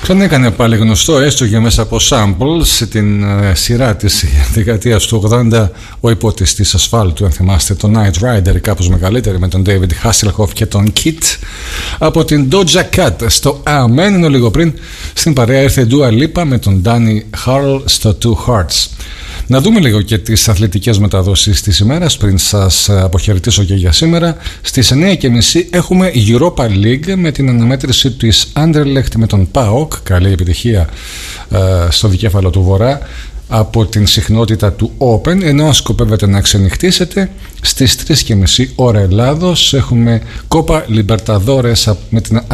Τον έκανε πάλι γνωστό, έστω και μέσα από samples, σε την σειρά της δεκαετίας του 80, ο υπότιστης ασφάλτου, αν θυμάστε, το Night Rider, κάπως μεγαλύτερη, με τον David Hasselhoff και τον Kit. Από την Doja Cat στο Amen, ενώ λίγο πριν στην παρέα ήρθε Dua Lipa με τον Danny Harl στο Two Hearts. Να δούμε λίγο και τις αθλητικές μεταδόσεις της ημέρας πριν σας αποχαιρετήσω και για σήμερα. Στις 9:30 έχουμε Europa League με την αναμέτρηση της Anderlecht με τον PAOK. Καλή επιτυχία στο δικέφαλο του Βορρά από την συχνότητα του Open, ενώ σκοπεύετε να ξενυχτήσετε. Στις 3:30 ώρα Ελλάδος έχουμε Copa Libertadores με την